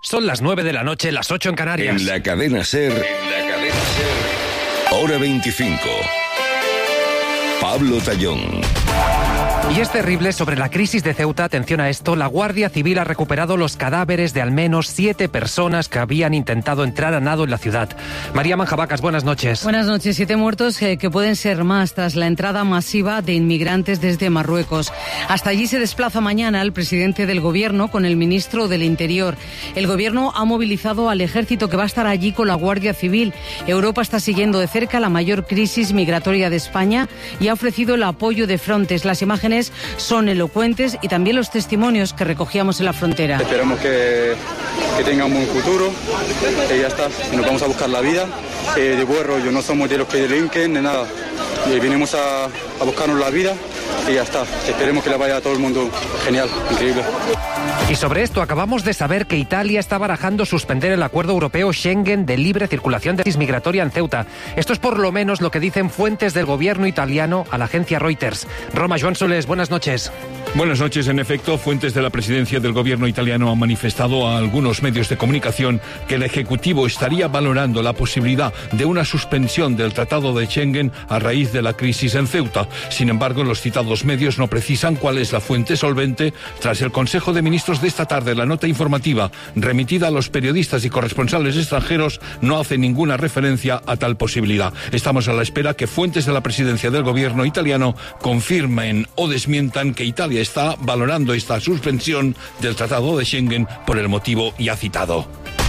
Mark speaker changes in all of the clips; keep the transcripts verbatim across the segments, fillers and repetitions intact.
Speaker 1: Son las nueve de la noche, las ocho en Canarias.
Speaker 2: En la cadena SER, en la cadena SER, hora veinticinco. Pablo Tallón.
Speaker 1: Y es terrible sobre la crisis de Ceuta. Atención a esto, la Guardia Civil ha recuperado los cadáveres de al menos siete personas que habían intentado entrar a nado en la ciudad. María Manjabacas, buenas noches.
Speaker 3: Buenas noches. Siete muertos eh, que pueden ser más tras la entrada masiva de inmigrantes desde Marruecos. Hasta allí se desplaza mañana el presidente del Gobierno con el ministro del Interior. El Gobierno ha movilizado al ejército que va a estar allí con la Guardia Civil. Europa está siguiendo de cerca la mayor crisis migratoria de España y ha ofrecido el apoyo de Frontex. Las imágenes son elocuentes y también los testimonios que recogíamos en la frontera.
Speaker 4: Esperamos que, que tengan un buen futuro y ya está, nos vamos a buscar la vida. Eh, de buen rollo, no somos de los que delinquen ni nada. Y vinimos a, a buscarnos la vida y ya está. Esperemos que le vaya a todo el mundo genial, increíble.
Speaker 1: Y sobre esto acabamos de saber que Italia está barajando suspender el acuerdo europeo Schengen de libre circulación de migratoria en Ceuta. Esto es por lo menos lo que dicen fuentes del gobierno italiano a la agencia Reuters. Roma, Joan Soles, buenas noches.
Speaker 5: Buenas noches. En efecto, fuentes de la presidencia del gobierno italiano han manifestado a algunos medios de comunicación que el Ejecutivo estaría valorando la posibilidad de una suspensión del Tratado de Schengen a raíz de la crisis en Ceuta. Sin embargo, los citados medios no precisan cuál es la fuente solvente. Tras el Consejo de Ministros de esta tarde, la nota informativa remitida a los periodistas y corresponsales extranjeros no hace ninguna referencia a tal posibilidad. Estamos a la espera que fuentes de la presidencia del gobierno italiano confirmen o desmientan que Italia está valorando esta suspensión del Tratado de Schengen por el motivo ya citado.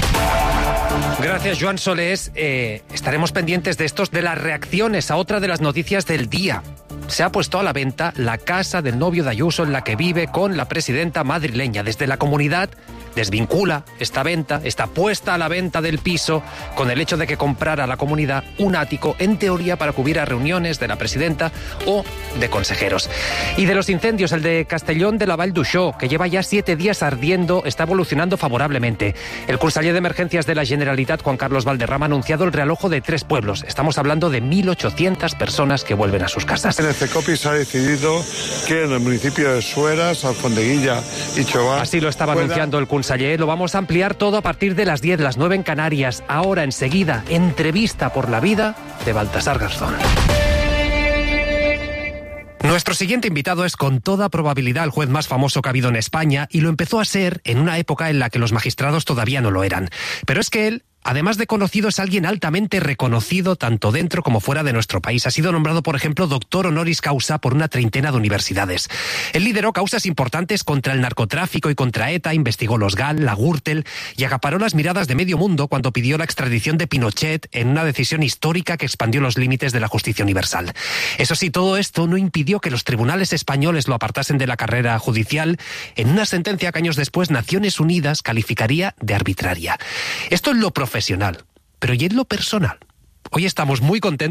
Speaker 1: Gracias, Joan Solés. Eh, estaremos pendientes de estos, de las reacciones a otra de las noticias del día. Se ha puesto a la venta la casa del novio de Ayuso en la que vive con la presidenta madrileña. Desde la comunidad desvincula esta venta, esta puesta a la venta del piso con el hecho de que comprara la comunidad un ático, en teoría para que hubiera reuniones de la presidenta o de consejeros. Y de los incendios, el de Castellón de la Vall d'Uixó, que lleva ya siete días ardiendo, está evolucionando favorablemente. El conseller de Emergencias de la Generalitat, Juan Carlos Valderrama, ha anunciado el realojo de tres pueblos. Estamos hablando de mil ochocientas personas que vuelven a sus casas.
Speaker 6: En el CECOPI se ha decidido que en el municipio de Sueras, Alfondeguilla y Chobar...
Speaker 1: Así lo estaba pueda... anunciando el conseller. Lo vamos a ampliar todo a partir de las diez, las nueve en Canarias. Ahora, enseguida, entrevista por la vida de Baltasar Garzón. Nuestro siguiente invitado es con toda probabilidad el juez más famoso que ha habido en España y lo empezó a ser en una época en la que los magistrados todavía no lo eran. Pero es que él, además de conocido, es alguien altamente reconocido tanto dentro como fuera de nuestro país. Ha sido nombrado, por ejemplo, doctor honoris causa por una treintena de universidades. Él lideró causas importantes contra el narcotráfico y contra ETA, investigó los GAL, la Gürtel y acaparó las miradas de medio mundo cuando pidió la extradición de Pinochet en una decisión histórica que expandió los límites de la justicia universal. Eso sí, todo esto no impidió que los tribunales españoles lo apartasen de la carrera judicial en una sentencia que años después Naciones Unidas calificaría de arbitraria. Esto es lo profesional, pero ¿y en lo personal? Hoy estamos muy contentos